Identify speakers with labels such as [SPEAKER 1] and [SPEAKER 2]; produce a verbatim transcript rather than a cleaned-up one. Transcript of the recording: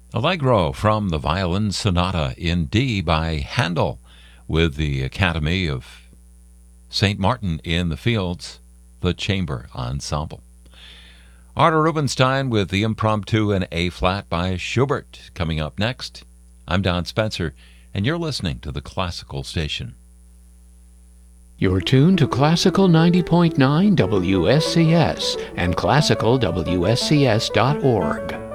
[SPEAKER 1] Allegro from the Violin Sonata in D by Handel, with the Academy of Saint Martin in the Fields, the Chamber Ensemble. Artur Rubinstein with the Impromptu in A-flat by Schubert coming up next. I'm Don Spencer, and you're listening to the Classical Station.
[SPEAKER 2] You're tuned to Classical ninety point nine W S C S and classical W S C S dot org.